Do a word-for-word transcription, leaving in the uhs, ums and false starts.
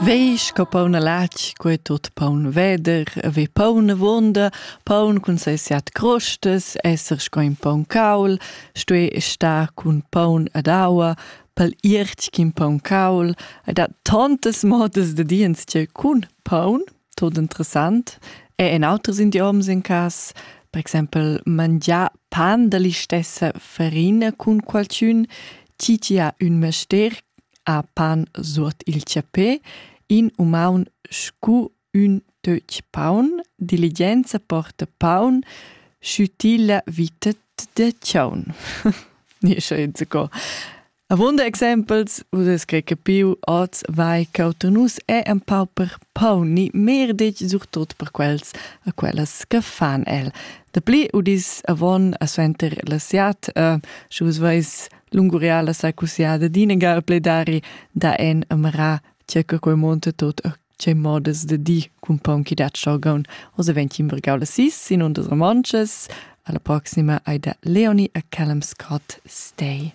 Veisch co pauna latg, quei tot paun veder, ave pauna vonda, paun cun sesiat crostas, esser sco in paun caul, stue sta cun paun ad aua, pel irch kin paun caul, ed dat tantes modes de diens che cun paun, tot interessant, e en auters idioms in cas, per exempel mangià pan de li stessa farina cun qualchun, ci ci ha un mester a pan sort il ciapè, in umaun scu un töc paun, diligenza porta paun, schütilla vitet de ciaun. Nie schätze go. A wunde exempels, wo es che capiu, oz, vai, cauternus, e un pau per paun, ni mer dec sur tot per quels, a quellas che fan el. De pli udis avon a suenter lasiat, uh, schus veis lunguriala sa cusiada dinegal pledari da en amara Tjeca quei monte tot a c'è modes de di cun paun chi dat shogun. Osa venti in vergaula sis, in undas romanches. Alla proxima ai da Leonie a Callum Scott Stay.